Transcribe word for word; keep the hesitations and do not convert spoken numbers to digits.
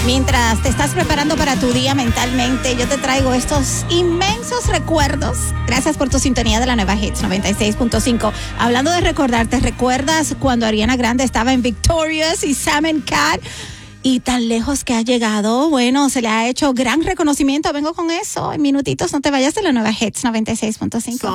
Mientras te estás preparando para tu día mentalmente, yo te traigo estos inmensos recuerdos. Gracias por tu sintonía de la nueva Hits noventa y seis punto cinco. Hablando de recordar, ¿te recuerdas cuando Ariana Grande estaba en Victorious y Sam and Cat? Y tan lejos que ha llegado, bueno, se le ha hecho gran reconocimiento. Vengo con eso en minutitos, no te vayas de la nueva Hits noventa y seis punto cinco.